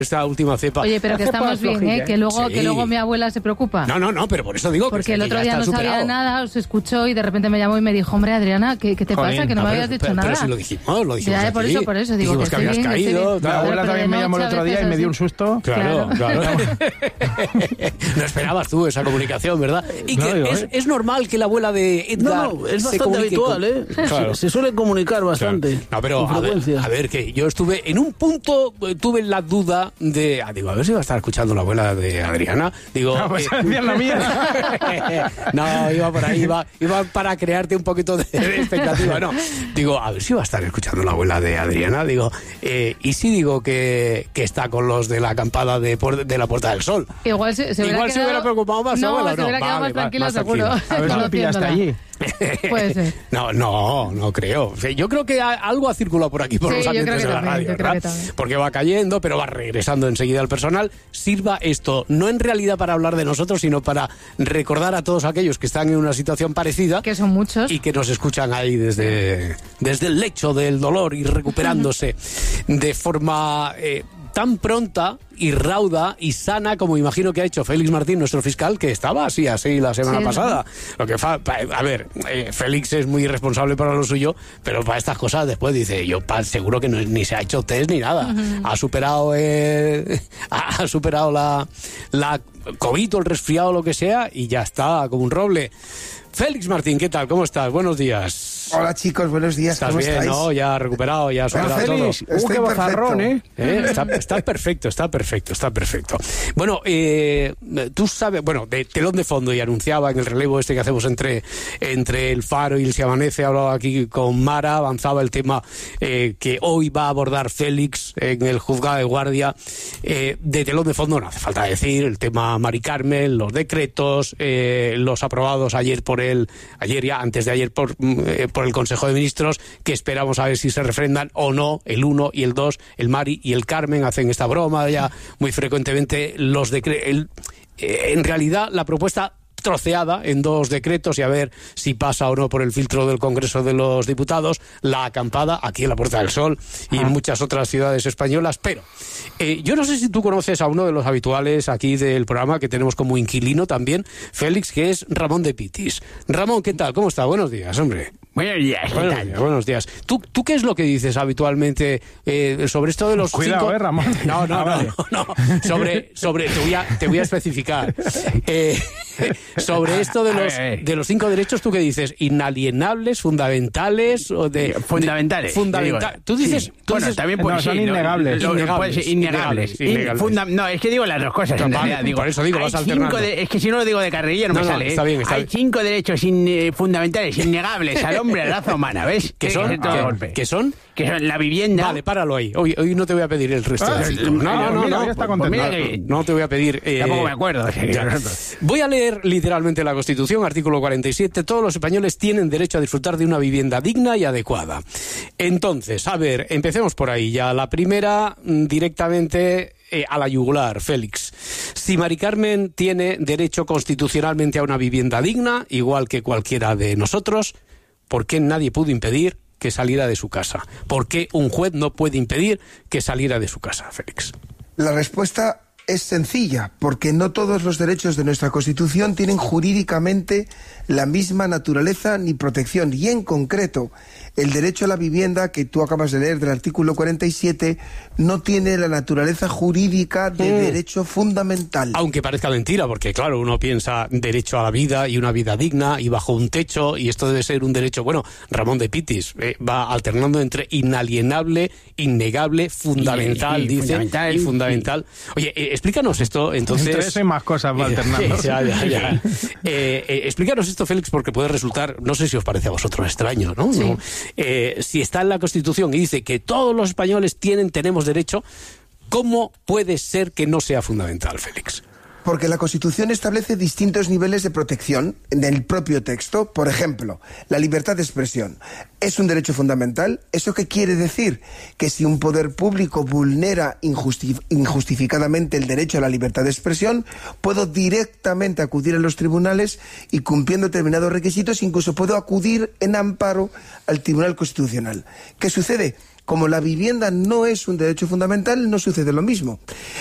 esta última cepa. Oye, pero que estamos bien, ¿eh? Que luego mi abuela se preocupa. No, pero por eso digo que porque el otro día no sabía nada, os escuchó y de repente me llamó y me dijo, hombre, Adriana, ¿qué te pasa? Que no me habías dicho nada. Pero si lo dijimos ya, por eso digo dijimos que habías caído. La abuela también me llamó el otro día y me dio un susto. Claro. No esperabas tú esa comunicación, ¿verdad? Y que es normal que la abuela de Edgar es bastante habitual, ¿eh? Claro. Se suele comunicar bastante. Claro. No, pero a ver, que yo estuve en un punto, tuve la duda de, digo, a ver si va a estar escuchando la abuela de Adriana. Digo, pues decían la mía. No, iba por ahí, iba para crearte un poquito de expectativa. No, digo, a ver si va a estar escuchando la abuela de Adriana. Digo, y si digo que está con los de la acampada de la Puerta del Sol. Igual se hubiera preocupado más. No, se hubiera quedado más tranquilo, seguro. A ver si lo pillaste allí. Puede ser. No creo. Yo creo que algo ha circulado por aquí, por los ambientes de la radio, ¿verdad? Porque va cayendo, pero va regresando enseguida al personal. Sirva esto, no en realidad para hablar de nosotros, sino para recordar a todos aquellos que están en una situación parecida. Que son muchos. Y que nos escuchan ahí desde el lecho del dolor y recuperándose de forma tan pronta y rauda y sana como imagino que ha hecho Félix Martín, nuestro fiscal, que estaba así la semana pasada. Lo que a ver, Félix es muy irresponsable para lo suyo, pero para estas cosas después dice, yo seguro que ni se ha hecho test ni nada. Ha superado la COVID o el resfriado o lo que sea y ya está, como un roble. Félix Martín, ¿qué tal? ¿Cómo estás? Buenos días. Hola chicos, buenos días. ¿Estás bien, estáis? ¿No? Ya recuperado, ya superado todo. Qué bozarrón, Está perfecto. Bueno, tú sabes, de telón de fondo, y anunciaba en el relevo que hacemos entre el Faro y el Si Amanece, hablaba aquí con Mara, avanzaba el tema que hoy va a abordar Félix en el juzgado de guardia. De telón de fondo no hace falta decir, el tema Mari Carmen, los decretos, los aprobados antes de ayer por el Consejo de Ministros, que esperamos a ver si se refrendan o no. El 1 y el 2, el Mari y el Carmen, hacen esta broma ya muy frecuentemente. En realidad, la propuesta troceada en 2 decretos, y a ver si pasa o no por el filtro del Congreso de los Diputados, la acampada aquí en la Puerta del Sol y en muchas otras ciudades españolas. Pero yo no sé si tú conoces a uno de los habituales aquí del programa, que tenemos como inquilino también, Félix, que es Ramón de Pitis. Ramón, ¿qué tal? ¿Cómo está? Buenos días, hombre. Buenos días. Buenos días. ¿Tú qué es lo que dices habitualmente sobre esto de los Cuidado, 5... Ramón. No. Te voy a especificar. Sobre esto de los 5 derechos, ¿tú qué dices? ¿Inalienables, fundamentales o de...? Fundamentales. Tú dices... Sí. También puede ser... son innegables. Innegables. No, es que digo las dos cosas. En realidad, por eso digo, vas alternando. Es que si no lo digo de carrerilla no me sale. Está bien. Hay 5 derechos fundamentales, innegables al hombre, a la raza humana, ¿ves? ¿Qué son? ¿Qué son? Que son la vivienda. Vale, páralo ahí. Hoy no te voy a pedir el resto del filtro. No. Ya está contento. No te voy a pedir... Tampoco me acuerdo. Voy a leer literalmente la Constitución, artículo 47. Todos los españoles tienen derecho a disfrutar de una vivienda digna y adecuada. Entonces, a ver, empecemos por ahí ya. La primera, directamente... a la yugular, Félix. Si Mari Carmen tiene derecho constitucionalmente a una vivienda digna, igual que cualquiera de nosotros, ¿por qué nadie pudo impedir que saliera de su casa? ¿Por qué un juez no puede impedir que saliera de su casa, Félix? La respuesta es sencilla, porque no todos los derechos de nuestra Constitución tienen jurídicamente la misma naturaleza ni protección, y en concreto el derecho a la vivienda que tú acabas de leer del artículo 47 no tiene la naturaleza jurídica de derecho fundamental. Aunque parezca mentira, porque claro, uno piensa derecho a la vida y una vida digna y bajo un techo, y esto debe ser un derecho, bueno, Ramón de Pitis va alternando entre inalienable, innegable, fundamental, y fundamental. Oye, explícanos esto, entonces... Entre eso y más cosas va alternando. Ya. Explícanos esto, Félix, porque puede resultar, no sé si os parece a vosotros extraño, ¿no? Sí. Si está en la Constitución y dice que todos los españoles tenemos derecho, ¿cómo puede ser que no sea fundamental, Félix? Porque la Constitución establece distintos niveles de protección en el propio texto. Por ejemplo, la libertad de expresión es un derecho fundamental. ¿Eso qué quiere decir? Que si un poder público vulnera injustificadamente el derecho a la libertad de expresión, puedo directamente acudir a los tribunales y, cumpliendo determinados requisitos, incluso puedo acudir en amparo al Tribunal Constitucional. ¿Qué sucede? como la vivienda no es un derecho fundamental, no sucede lo mismo.